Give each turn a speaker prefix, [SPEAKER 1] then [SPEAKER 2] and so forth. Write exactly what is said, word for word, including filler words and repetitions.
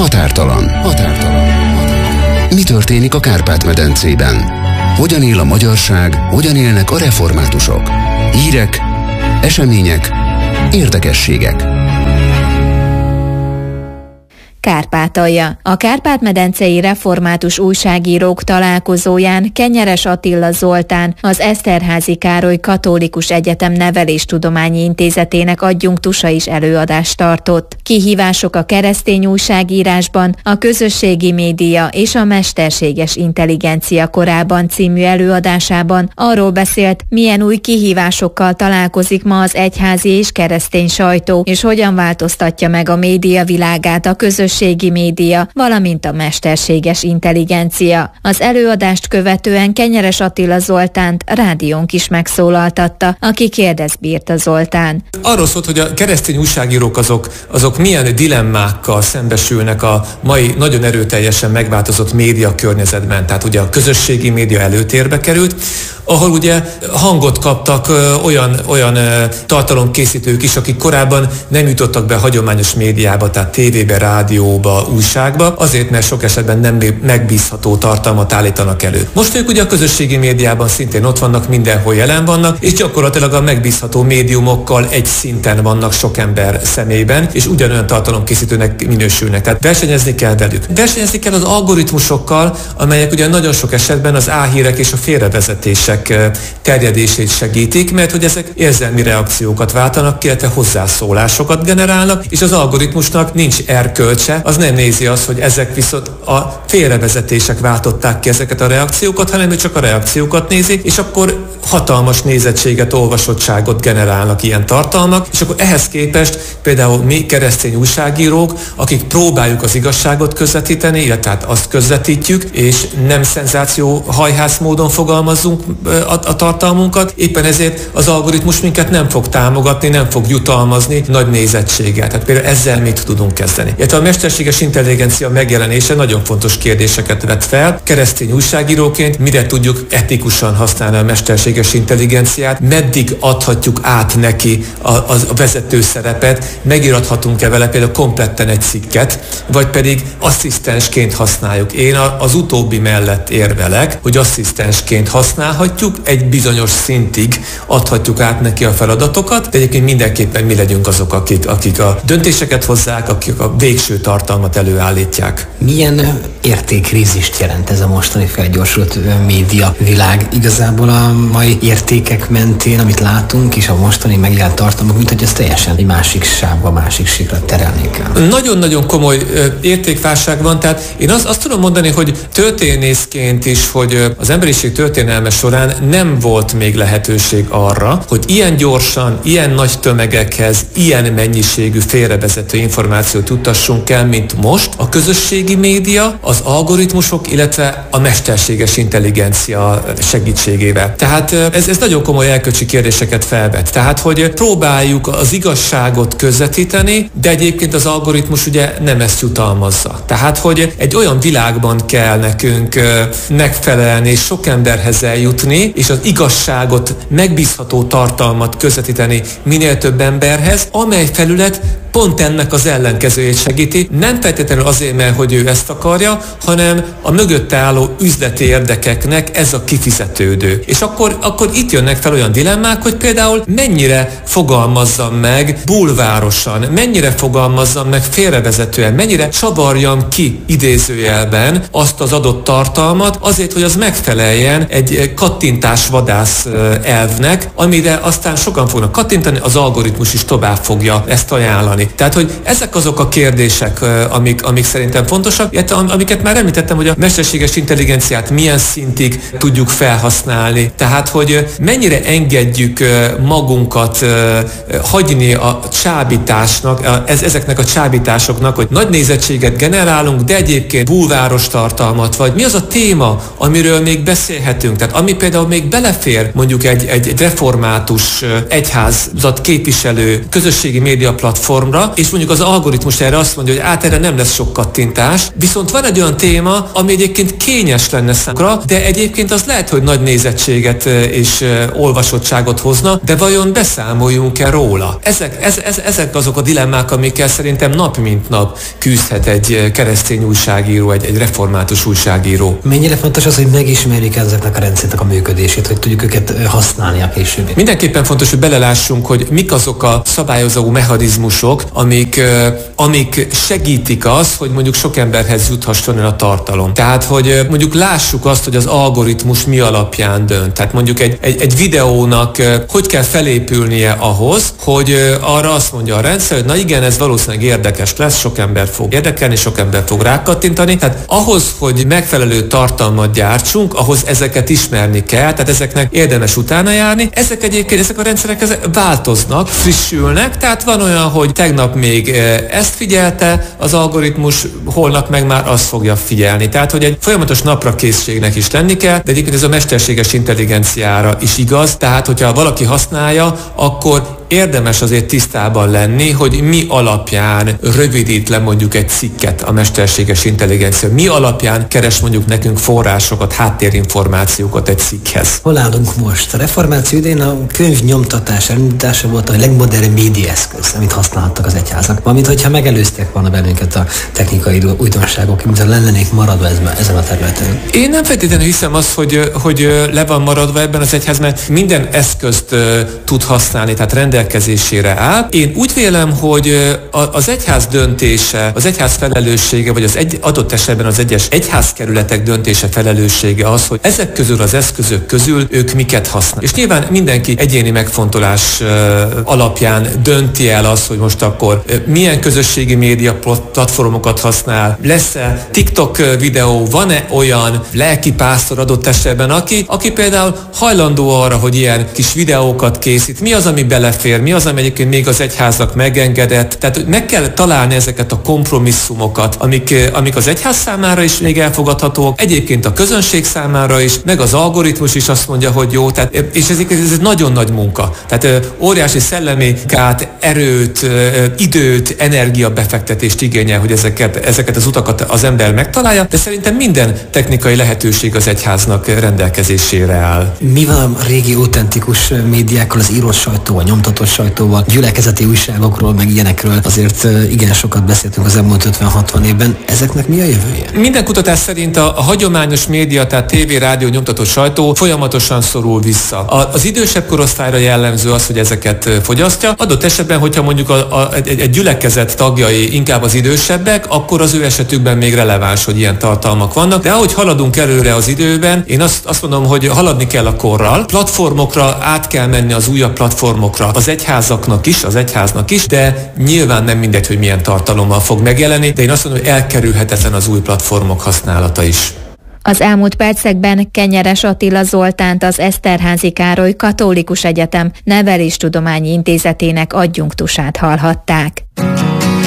[SPEAKER 1] Határtalan. Határtalan. Mi történik a Kárpát-medencében? Hogyan él a magyarság, hogyan élnek a reformátusok? Hírek, események, érdekességek.
[SPEAKER 2] Kárpátalja. A Kárpát-medencei református újságírók találkozóján Kenyeres Attila Zoltán, az Eszterházy Károly Katolikus Egyetem Neveléstudományi Intézetének adjunktusa is előadást tartott. Kihívások a keresztény újságírásban, a közösségi média és a mesterséges intelligencia korában című előadásában arról beszélt, milyen új kihívásokkal találkozik ma az egyházi és keresztény sajtó, és hogyan változtatja meg a média világát a közösségi média, valamint a mesterséges intelligencia. Az előadást követően Kenyeres Attila Zoltánt rádiónk is megszólaltatta, aki kérdez bírta Zoltán.
[SPEAKER 3] Arról szólt, hogy a keresztény újságírók azok, azok milyen dilemmákkal szembesülnek a mai nagyon erőteljesen megváltozott média környezetben. Tehát ugye a közösségi média előtérbe került, ahol ugye hangot kaptak ö, olyan, olyan ö, tartalomkészítők is, akik korábban nem jutottak be hagyományos médiába, tehát tévébe, rádióba, újságba, azért, mert sok esetben nem megbízható tartalmat állítanak elő. Most ők ugye a közösségi médiában szintén ott vannak, mindenhol jelen vannak, és gyakorlatilag a megbízható médiumokkal egy szinten vannak sok ember szemében, és ugyanolyan tartalomkészítőnek minősülnek. Tehát versenyezni kell velük. Versenyezni kell az algoritmusokkal, amelyek ugye nagyon sok esetben az álhírek és a félrevezetések terjedését segítik, mert hogy ezek érzelmi reakciókat váltanak ki, illetve hozzászólásokat generálnak, és az algoritmusnak nincs erkölcse, az nem nézi azt, hogy ezek viszont a félrevezetések váltották ki ezeket a reakciókat, hanem ő csak a reakciókat nézi, és akkor hatalmas nézettséget, olvasottságot generálnak ilyen tartalmak, és akkor ehhez képest például mi keresztény újságírók, akik próbáljuk az igazságot közvetíteni, illetve tehát azt közvetítjük, és nem szenzációhajhász módon fogalmazunk a, a tartalmunkat, éppen ezért az algoritmus minket nem fog támogatni, nem fog jutalmazni nagy nézettséggel. Tehát például ezzel mit tudunk kezdeni. Illetve a mesterséges intelligencia megjelenése nagyon fontos kérdéseket vet fel. Keresztény újságíróként mire tudjuk etikusan használni a mesterséges intelligenciát, meddig adhatjuk át neki a, a vezető szerepet, megírathatunk-e vele például kompletten egy cikket, vagy pedig asszisztensként használjuk. Én az utóbbi mellett érvelek, hogy asszisztensként használhatjuk, egy bizonyos szintig adhatjuk át neki a feladatokat, de egyébként mindenképpen mi legyünk azok, akik, akik a döntéseket hozzák, akik a végső tartalmat előállítják.
[SPEAKER 4] Milyen értékkrízist jelent ez a mostani felgyorsult média világ? Igazából a mai értékek mentén, amit látunk, és a mostani megjelent tartalmak, mint hogy ez teljesen egy másik sávba, másik síkra terelnék el.
[SPEAKER 3] Nagyon-nagyon komoly értékválság van, tehát én azt, azt tudom mondani, hogy történészként is, hogy az emberiség történelme során nem volt még lehetőség arra, hogy ilyen gyorsan, ilyen nagy tömegekhez, ilyen mennyiségű félrevezető információt juttassunk el, mint most. A közösségi média, az algoritmusok, illetve a mesterséges intelligencia segítségével. Tehát ez, ez nagyon komoly elkölcsi kérdéseket felvet. Tehát, hogy próbáljuk az igazságot közvetíteni, de egyébként az algoritmus ugye nem ezt jutalmazza. Tehát, hogy egy olyan világban kell nekünk megfelelni, és sok emberhez eljutni, és az igazságot, megbízható tartalmat közvetíteni minél több emberhez, amely felület pont ennek az ellenkezőjét segíti. Nem feltétlenül azért, mert hogy ő ezt akarja, hanem a mögötte álló üzleti érdekeknek ez a kifizetődő. És akkor, akkor itt jönnek fel olyan dilemmák, hogy például mennyire fogalmazzam meg bulvárosan, mennyire fogalmazzam meg félrevezetően, mennyire csavarjam ki idézőjelben azt az adott tartalmat, azért, hogy az megfeleljen egy kattintásvadász elvnek, amire aztán sokan fognak kattintani, az algoritmus is tovább fogja ezt ajánlani. Tehát, hogy ezek azok a kérdések, amik, amik szerintem fontosak, illetve amiket már említettem, hogy a mesterséges intelligenciát milyen szintig tudjuk felhasználni. Tehát, hogy mennyire engedjük magunkat hagyni a csábításnak, ezeknek a csábításoknak, hogy nagy nézettséget generálunk, de egyébként bulváros tartalmat, vagy mi az a téma, amiről még beszélhetünk. Tehát ami például még belefér mondjuk egy, egy református egyházat képviselő közösségi média platform tartalomra, és mondjuk az algoritmus erre azt mondja, hogy át erre nem lesz sok kattintás, viszont van egy olyan téma, ami egyébként kényes lenne számukra, de egyébként az lehet, hogy nagy nézettséget és olvasottságot hozna, de vajon beszámoljunk-e róla? Ezek, ez, ez, ezek azok a dilemmák, amikkel szerintem nap mint nap küzdhet egy keresztény újságíró, egy, egy református újságíró.
[SPEAKER 4] Mennyire fontos az, hogy megismerjük ezeknek a rendszernek a működését, hogy tudjuk őket használni a később?
[SPEAKER 3] Mindenképpen fontos, hogy belelássunk, hogy mik azok a szabályozó mechanizmusok, amik, amik segítik azt, hogy mondjuk sok emberhez juthasson el a tartalom. Tehát, hogy mondjuk lássuk azt, hogy az algoritmus mi alapján dönt. Tehát mondjuk egy, egy, egy videónak hogy kell felépülnie ahhoz, hogy arra azt mondja a rendszer, hogy na igen, ez valószínűleg érdekes lesz, sok ember fog érdekelni, sok ember fog rákattintani. Tehát ahhoz, hogy megfelelő tartalmat gyártsunk, ahhoz ezeket ismerni kell, tehát ezeknek érdemes utána járni. Ezek egyébként, ezek a rendszerek ezek változnak, frissülnek, tehát van olyan, hogy tegnap még ezt figyelte az algoritmus, holnap meg már azt fogja figyelni. Tehát, hogy egy folyamatos napra készségnek is lenni kell, de egyébként ez a mesterséges intelligenciára is igaz, tehát hogyha valaki használja, akkor érdemes azért tisztában lenni, hogy mi alapján rövidít le mondjuk egy cikket a mesterséges intelligencia. Mi alapján keres mondjuk nekünk forrásokat, háttérinformációkat egy cikkhez.
[SPEAKER 4] Hol állunk most? A reformáció idején a könyvnyomtatás elindítása volt a legmodernebb médiaeszköz, amit használhattak az egyházak. Valamint, hogyha megelőztek volna bennünket a technikai újdonságok, mintha lennének maradva ezen a területen.
[SPEAKER 3] Én nem feltétlenül hiszem azt, hogy, hogy le van maradva ebben az egyház, mert minden eszközt tud használni, tehát rendelkezésére áll. Én úgy vélem, hogy az egyház döntése, az egyház felelőssége, vagy az egy, adott esetben az egyes egyházkerületek döntése felelőssége az, hogy ezek közül az eszközök közül ők miket használnak. És nyilván mindenki egyéni megfontolás alapján dönti el azt, hogy most akkor milyen közösségi média platformokat használ, lesz-e TikTok videó, van-e olyan lelkipásztor adott esetben, aki, aki például hajlandó arra, hogy ilyen kis videókat készít, mi az, ami belefér, mi az, ami egyébként még az egyháznak megengedett. Tehát meg kell találni ezeket a kompromisszumokat, amik, amik az egyház számára is még elfogadhatók, egyébként a közönség számára is, meg az algoritmus is azt mondja, hogy jó. Tehát, és ez, ez egy nagyon nagy munka. Tehát óriási szellemikát, erőt, időt, energiabefektetést igényel, hogy ezeket, ezeket az utakat az ember megtalálja, de szerintem minden technikai lehetőség az egyháznak rendelkezésére áll.
[SPEAKER 4] Mi van a régi autentikus médiákkal, az írott sajtóval, nyomtatott sajtóval, gyülekezeti újságokról, meg ilyenekről? Azért igen sokat beszéltünk az elmúlt ötven-hatvan évben. Ezeknek mi a jövője?
[SPEAKER 3] Minden kutatás szerint a, a hagyományos média, tehát tévé, rádió, nyomtatott sajtó folyamatosan szorul vissza. A, az idősebb korosztályra jellemző az, hogy ezeket fogyasztja. Adott esetben, hogyha mondjuk a, a, egy, egy gyülekezet tagjai inkább az idősebbek, akkor az ő esetükben még releváns, hogy ilyen tartalmak vannak. De ahogy haladunk előre az időben, én azt, azt mondom, hogy haladni kell a korral. Platformokra át kell menni, az újabb platformokra, az egyházaknak is, az egyháznak is, de nyilván nem mindegy, hogy milyen tartalommal fog megjelenni, de én azt mondom, hogy elkerülhetetlen az új platformok használata is.
[SPEAKER 2] Az elmúlt percekben Kenyeres Attila Zoltánt, az Eszterházy Károly Katolikus Egyetem Neveléstudományi Intézetének adjunktusát hallhatták.